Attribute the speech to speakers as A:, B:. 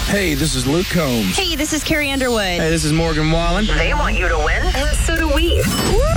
A: Hey, this is Luke Combs.
B: Hey, this is Carrie Underwood.
A: Hey, this is Morgan Wallen.
C: They want you to win, and so do we.
B: Woo!